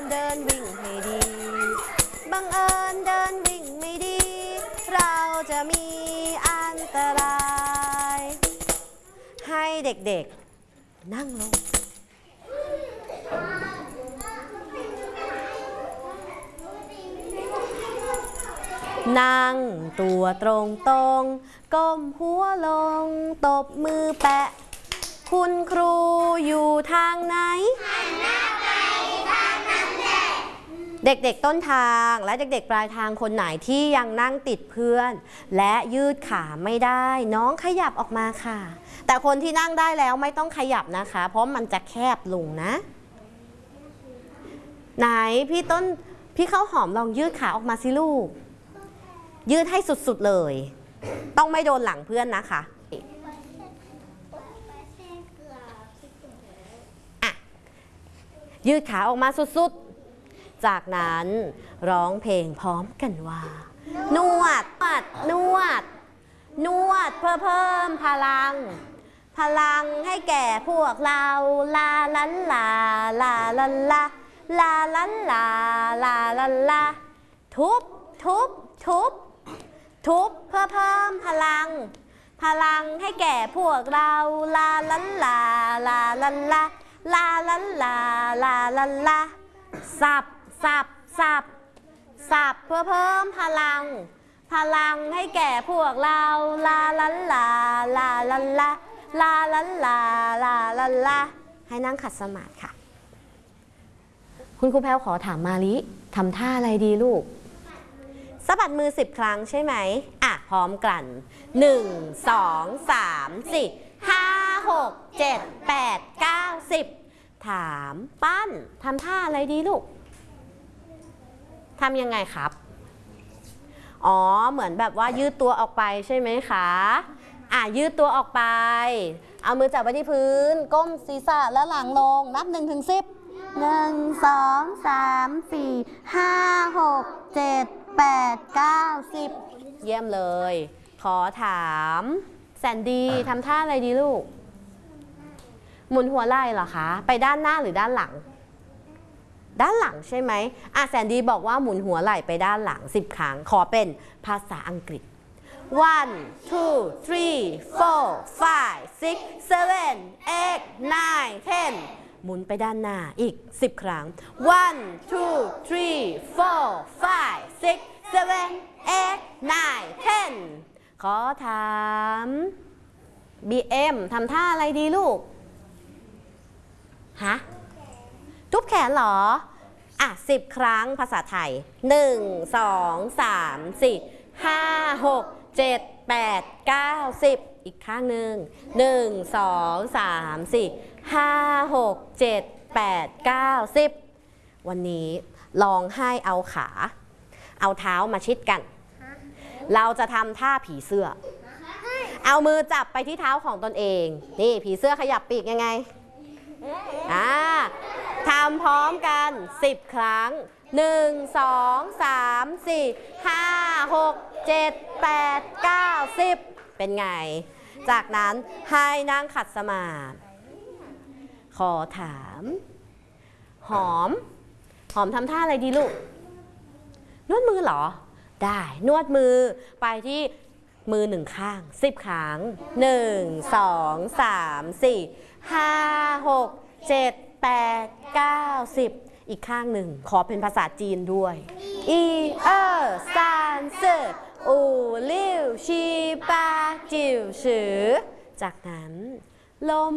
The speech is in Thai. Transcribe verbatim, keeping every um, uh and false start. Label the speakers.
Speaker 1: เดินวิ่งให้ดีบังเอิญเดินวิ่งไม่ดีเราจะมีอันตรายให้เด็กๆนั่งลงนั่งตัวตรงตรงก้มหัวลงตบมือแปะคุณครูอยู่ทางไหนหันหน้าไปทางนั้นแหละเด็กๆต้นทางและเด็กๆปลายทางคนไหนที่ยังนั่งติดเพื่อนและยืดขาไม่ได้น้องขยับออกมาค่ะแต่คนที่นั่งได้แล้วไม่ต้องขยับนะคะเพราะมันจะแคบลงนะไหนพี่ต้นพี่ข้าวหอมลองยืดขาออกมาสิลูกยืดให้สุดๆเลยต้องไม่โดนหลังเพื่อนนะคะอ่ะยืดขาออกมาสุดๆจากนั้นร้องเพลงพร้อมกันว่านวดนวดนวดเพื่อเพิ่มพลังพลังให้แก่พวกเราลาลันลาลาลันลาลาลันลาลาลันลาทุบทุบทุบทุบเพื่อเพิ่มพลังพลังให้แก่พวกเราลาลันลาลาลันลาลาลันลาลาลันลาสับสับสับสับเพื่อเพิ่มพลังพลังให้แก่พวกเราลาลันลาลาลันลาลาลันลาลาลันลาให้นั่งขัดสมาธิค่ะคุณครูแพรวขอถามมาลิทำท่าอะไรดีลูกสะบัดมือสิบครั้งใช่ไหมอ่ะพร้อมกันหนึ่ง สอง สาม สี่ ห้า หก เจ็ด แปด เก้า สิบถามปั้นทำท่าอะไรดีลูกทำยังไงครับอ๋อเหมือนแบบว่ายืดตัวออกไปใช่ไหมคะอ่ะยืดตัวออกไปเอามือจับไว้ที่พื้นก้มศีรษะแล้วหลังลงนับหนึ่งถึงสิบหนึ่ง สอง สาม สี่ ห้า หก เจ็ด แปด เก้า สิบเยี่ยมเลยขอถามแซนดี้ทำท่าอะไรดีลูกหมุนหัวไหล่เหรอคะไปด้านหน้าหรือด้านหลังด้านหลังใช่ไหมอ่ะแซนดี้บอกว่าหมุนหัวไหล่ไปด้านหลังสิบครั้งขอเป็นภาษาอังกฤษ one two three four five six seven eight nine ten หมุนไปด้านหน้าอีกสิบครั้ง one two three four five six seven eight nine ten ขอถาม บี เอ็ม ทำท่าอะไรดีลูกฮะทุบแขนเหรออ่ะสิบครั้งภาษาไทยหนึ่ง สอง สาม สี่ ห้า หก เจ็ด แปด เก้า สิบอีกข้างหนึ่งหนึ่ง สอง สาม สี่ ห้า หก เจ็ด แปด เก้า สิบวันนี้ลองให้เอาขาเอาเท้ามาชิดกันเราจะทำท่าผีเสื้อเอามือจับไปที่เท้าของตนเองนี่ผีเสื้อขยับปีกยังไงอ่าทำพร้อมกันสิบครั้งหนึ่ง สอง สาม สี่ ห้า หก เจ็ด แปด เก้า สิบเป็นไงจากนั้นให้นั่งขัดสมาธิขอถามหอมหอมทำท่าอะไรดีลูกนวดมือเหรอได้นวดมือไปที่มือหนึ่งข้างสิบครั้งหนึ่ง สอง สาม สี่ ห้า หก เจ็ด แปด เก้า สิบอีกข้างหนึ่งขอเป็นภาษาจีนด้วยอีเออซานเซออูลิ่วชีปาจิวฉือจากนั้นลม